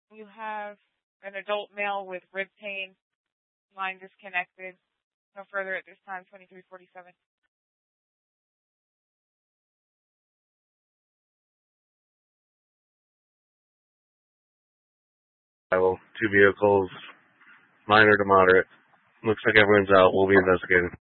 You have an adult male with rib pain, line disconnected. No further at this time, 2347. Two vehicles, minor to moderate. Looks like everyone's out. We'll be investigating.